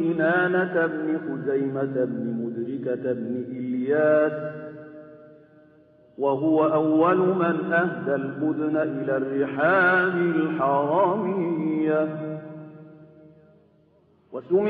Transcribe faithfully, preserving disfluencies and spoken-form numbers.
كنانة بن خزيمة بن مدركة بن إلياس، وهو أول من أهدى البدن إلى الرحال الحرامية.